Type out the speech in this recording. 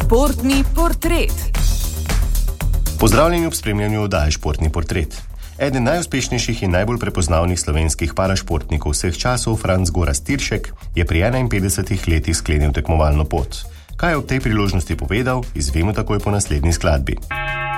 Športni portret. Pozdravljeni ob spremljanju oddaje Športni portret. Eden najuspešnejših in najbolj prepoznavnih slovenskih parašportnikov vseh časov, Franc Gorazd Tiršek, je pri 51 letih sklenil tekmovalno pot. Kaj je ob tej priložnosti povedal, izvemo takoj po naslednji skladbi.